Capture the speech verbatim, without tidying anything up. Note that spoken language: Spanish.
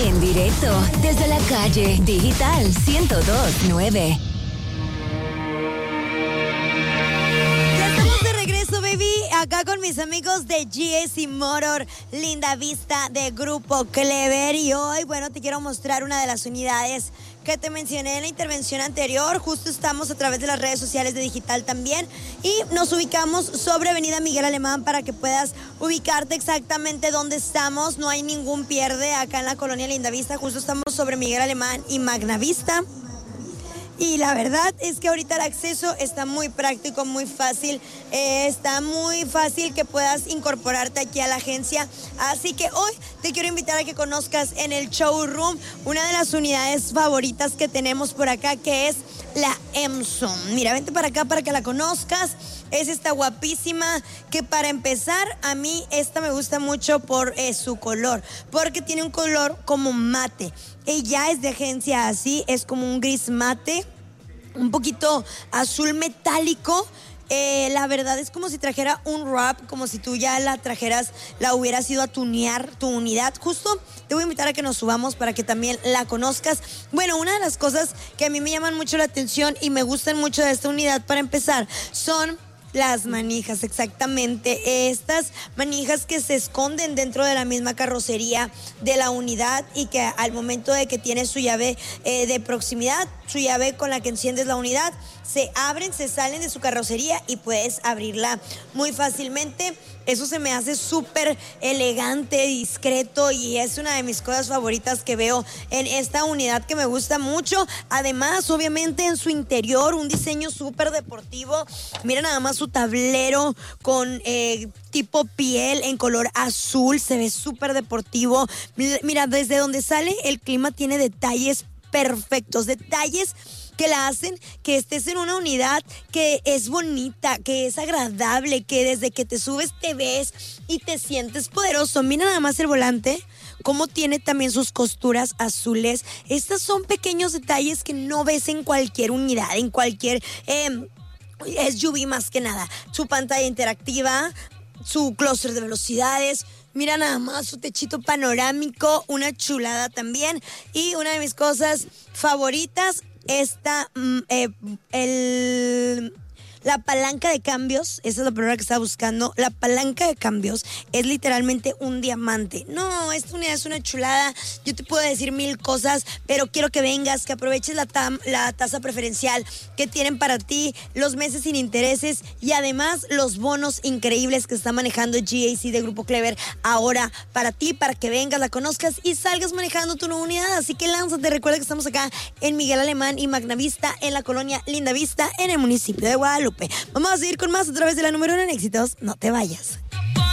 En directo desde la calle Digital ciento dos punto nueve. Baby, acá con mis amigos de G A C Motor, Linda Vista de Grupo Clever. Y hoy, bueno, te quiero mostrar una de las unidades que te mencioné en la intervención anterior. Justo estamos a través de las redes sociales de Digital también. Y nos ubicamos sobre Avenida Miguel Alemán para que puedas ubicarte exactamente dónde estamos. No hay ningún pierde acá en la colonia Linda Vista. Justo estamos sobre Miguel Alemán y Magna Vista. Y la verdad es que ahorita el acceso está muy práctico, muy fácil. Eh, está muy fácil que puedas incorporarte aquí a la agencia. Así que hoy te quiero invitar a que conozcas en el showroom una de las unidades favoritas que tenemos por acá, que es la Emson. Mira, vente para acá para que la conozcas. Es esta guapísima que, para empezar, a mí esta me gusta mucho por eh, su color, porque tiene un color como mate. Ella es de agencia así, es como un gris mate, un poquito azul metálico. Eh, la verdad es como si trajera un wrap, como si tú ya la trajeras, la hubieras ido a tunear tu unidad. Justo te voy a invitar a que nos subamos para que también la conozcas. Bueno, una de las cosas que a mí me llaman mucho la atención y me gustan mucho de esta unidad, para empezar, son las manijas, exactamente. Estas manijas que se esconden dentro de la misma carrocería de la unidad y que al momento de que tienes su llave eh, de proximidad, su llave con la que enciendes la unidad, se abren, se salen de su carrocería y puedes abrirla muy fácilmente. Eso se me hace súper elegante, discreto, y es una de mis cosas favoritas que veo en esta unidad, que me gusta mucho. Además, obviamente, en su interior, un diseño súper deportivo. Mira nada más su tablero con eh, tipo piel en color azul. Se ve súper deportivo. Mira, desde donde sale el clima tiene detalles perfectos, detalles que la hacen que estés en una unidad que es bonita, que es agradable, que desde que te subes te ves y te sientes poderoso. Mira nada más el volante, cómo tiene también sus costuras azules. Estos son pequeños detalles que no ves en cualquier unidad, en cualquier eh, S U V más que nada. Su pantalla interactiva, su clúster de velocidades. Mira nada más su techito panorámico, una chulada también. Y una de mis cosas favoritas, esta, eh, el... La palanca de cambios, esa es la palabra que estaba buscando. La palanca de cambios es literalmente un diamante. No, esta unidad es una chulada. Yo te puedo decir mil cosas, pero quiero que vengas, que aproveches la, tam, la tasa preferencial que tienen para ti, los meses sin intereses y además los bonos increíbles que está manejando G A C de Grupo Clever ahora para ti, para que vengas, la conozcas y salgas manejando tu nueva unidad. Así que lánzate. Recuerda que estamos acá en Miguel Alemán y Magna Vista, en la colonia Linda Vista, en el municipio de Guadalupe. Vamos a seguir con más a través de la número uno en éxitos. No te vayas.